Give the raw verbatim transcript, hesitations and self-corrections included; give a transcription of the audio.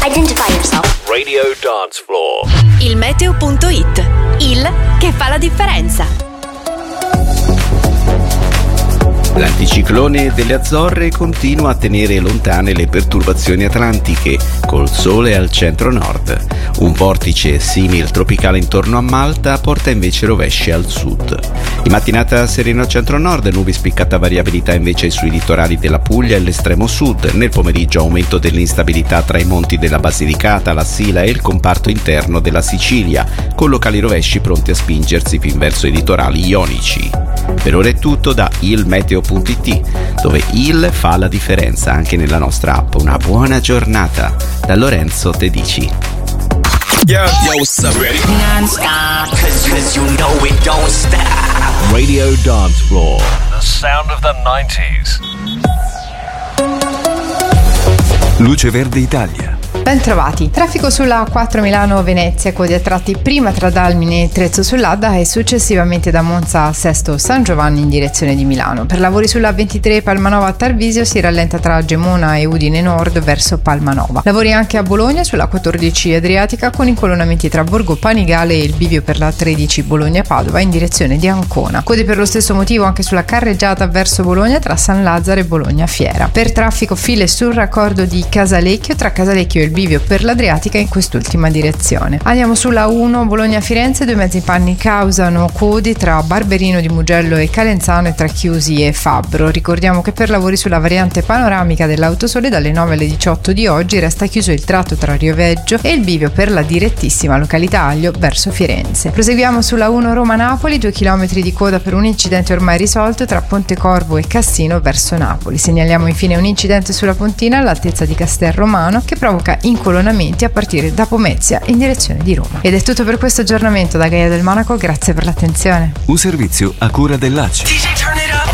Identify yourself. Radio Dance Floor. Il meteo punto it, il che fa la differenza. L'anticiclone delle Azzorre continua a tenere lontane le perturbazioni atlantiche, col sole al centro-nord. Un vortice simil tropicale intorno a Malta porta invece rovesci al sud. In mattinata sereno al centro-nord, nubi spiccata variabilità invece sui litorali della Puglia e l'estremo sud. Nel pomeriggio aumento dell'instabilità tra i monti della Basilicata, la Sila e il comparto interno della Sicilia, con locali rovesci pronti a spingersi fin verso i litorali ionici. Per ora è tutto da il meteo punto it, dove il fa la differenza anche nella nostra app. Una buona giornata da Lorenzo Tedici. Yo, yo, what's up, ready? Non-stop, cause, cause you know it don't stop. Radio Dance Floor. The sound of the nineties. Luce Verde Italia. Ben trovati. Traffico sulla A quattro Milano-Venezia, codi a tratti prima tra Dalmine e Trezzo sull'Adda e successivamente da Monza a Sesto San Giovanni in direzione di Milano. Per lavori sulla A ventitré Palmanova-Tarvisio si rallenta tra Gemona e Udine Nord verso Palmanova. Lavori anche a Bologna sulla quattordici Adriatica con incolonnamenti tra Borgo Panigale e il bivio per la tredici Bologna-Padova in direzione di Ancona. Code per lo stesso motivo anche sulla carreggiata verso Bologna tra San Lazzaro e Bologna Fiera. Per traffico file sul raccordo di Casalecchio tra Casalecchio e il bivio per l'Adriatica in quest'ultima direzione. Andiamo sulla uno Bologna-Firenze, due mezzi panni causano codi tra Barberino di Mugello e Calenzano e tra Chiusi e Fabbro. Ricordiamo che per lavori sulla variante panoramica dell'Autosole dalle nove alle diciotto di oggi resta chiuso il tratto tra Rioveggio e il bivio per la direttissima località Aglio verso Firenze. Proseguiamo sulla uno Roma-Napoli, due chilometri di coda per un incidente ormai risolto tra Pontecorvo e Cassino verso Napoli. Segnaliamo infine un incidente sulla Pontina all'altezza di Castelromano che provoca incolonnamenti a partire da Pomezia in direzione di Roma. Ed è tutto per questo aggiornamento da Gaia del Monaco, grazie per l'attenzione. Un servizio a cura dell'A C I.